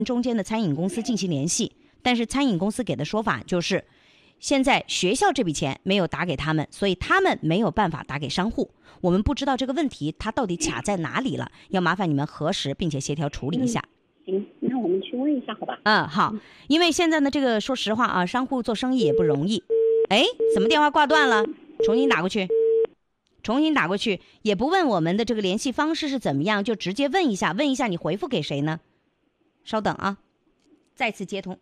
中间的餐饮公司进行联系，但是餐饮公司给的说法就是现在学校这笔钱没有打给他们，所以他们没有办法打给商户。我们不知道这个问题它到底卡在哪里了，要麻烦你们核实并且协调处理一下。 行，那我们去问一下好吧。 好，因为现在呢这个说实话啊，商户做生意也不容易。哎，怎么电话挂断了？重新打过去，也不问我们的这个联系方式是怎么样，就直接问一下你回复给谁呢？稍等啊，再次接通。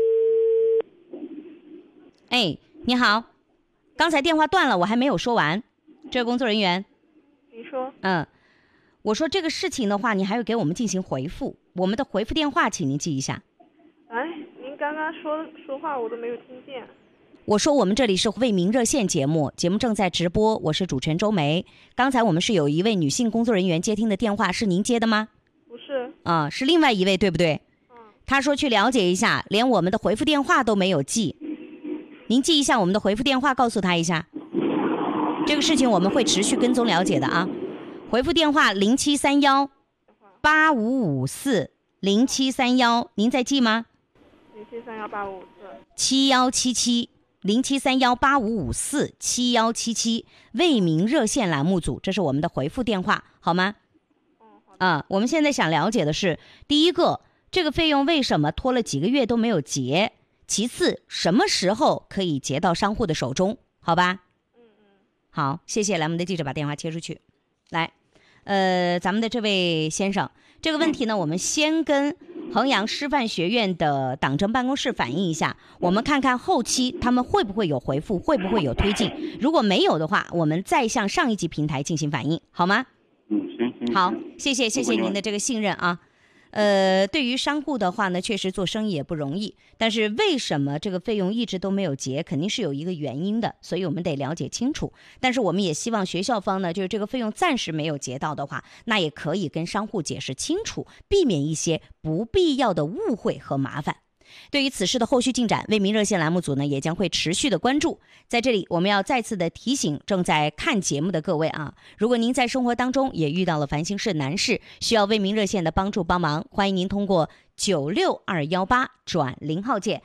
哎，你好，刚才电话断了，我还没有说完。这个工作人员， 你说。 我说这个事情的话，你还要给我们进行回复，我们的回复电话请您记一下。 哎，您刚刚说话我都没有听见。 我说我们这里是为民热线节目正在直播，我是主持人周梅。刚才我们是有一位女性工作人员接听的电话，是您接的吗？ 不是。 是另外一位，对不对？他说去了解一下，连我们的回复电话都没有记。您记一下我们的回复电话，告诉他一下。这个事情我们会持续跟踪了解的啊。回复电话073185540731，您在记吗？073185547177。073185547177，为民热线栏目组，这是我们的回复电话，好吗？我们现在想了解的是，第一个，这个费用为什么拖了几个月都没有结？其次，什么时候可以结到商户的手中？好吧？好，谢谢。来，我们的记者把电话切出去。来，咱们的这位先生，这个问题呢，我们先跟衡阳师范学院的党政办公室反映一下，我们看看后期他们会不会有回复，会不会有推进。如果没有的话，我们再向上一级平台进行反映，好吗？ 行。 好，谢谢您的这个信任啊。对于商户的话呢，确实做生意也不容易，但是为什么这个费用一直都没有结，肯定是有一个原因的，所以我们得了解清楚。但是我们也希望学校方呢，就是这个费用暂时没有结到的话，那也可以跟商户解释清楚，避免一些不必要的误会和麻烦。对于此事的后续进展，为民热线栏目组呢也将会持续的关注。在这里我们要再次的提醒正在看节目的各位啊，如果您在生活当中也遇到了烦心事难事，需要为民热线的帮助帮忙，欢迎您通过96218转0号键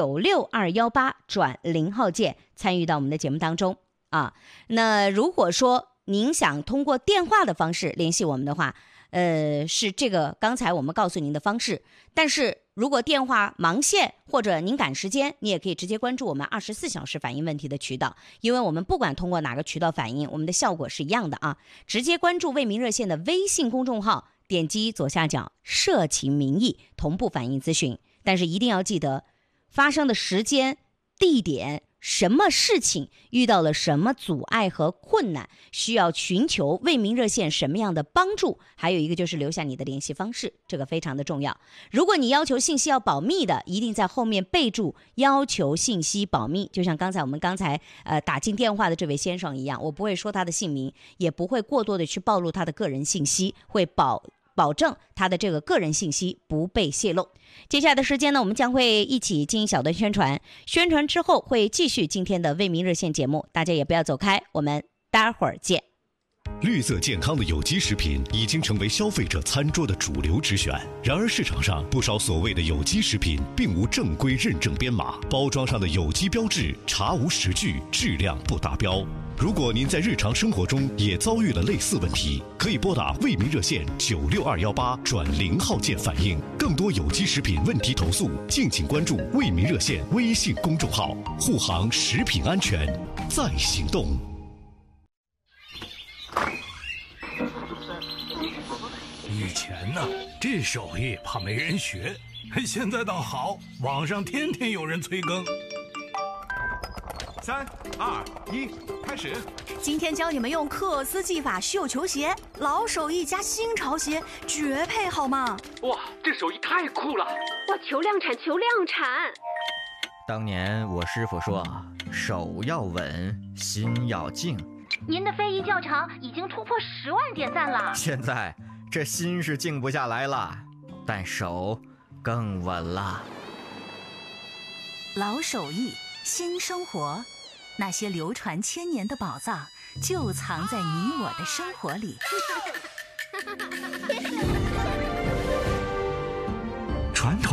96218转0号键参与到我们的节目当中啊。那如果说您想通过电话的方式联系我们的话，是这个刚才我们告诉您的方式，但是如果电话忙线或者您赶时间，你也可以直接关注我们24小时反映问题的渠道，因为我们不管通过哪个渠道反映，我们的效果是一样的啊。直接关注为民热线的微信公众号，点击左下角社情民意同步反映咨询，但是一定要记得发生的时间、地点、什么事情，遇到了什么阻碍和困难，需要寻求为民热线什么样的帮助，还有一个就是留下你的联系方式，这个非常的重要。如果你要求信息要保密的，一定在后面备注要求信息保密，就像我们刚才打进电话的这位先生一样，我不会说他的姓名，也不会过多的去暴露他的个人信息，会保证他的这个个人信息不被泄露。接下来的时间呢，我们将会一起进行小段宣传之后会继续今天的为民热线节目，大家也不要走开，我们待会儿见。 绿色健康的有机食品已经成为消费者餐桌的主流之选。然而市场上不少所谓的有机食品并无正规认证编码，包装上的有机标志查无实据，质量不达标。如果您在日常生活中也遭遇了类似问题，可以拨打为民热线96218转0号键反映。更多有机食品问题投诉，敬请关注为民热线微信公众号，护航食品安全在行动。 以前呢，这手艺怕没人学，现在倒好，网上天天有人催更。 3、2、1，开始！ 今天教你们用克斯技法绣球鞋，老手艺加新潮鞋，绝配好吗？ 哇，这手艺太酷了！ 哇，求量产，求量产！ 当年我师傅说，手要稳，心要静。 您的非遗教场已经突破10万点赞了。 现在这心是静不下来了，但手更稳了。 老手艺，新生活，那些流传千年的宝藏就藏在你我的生活里。 传统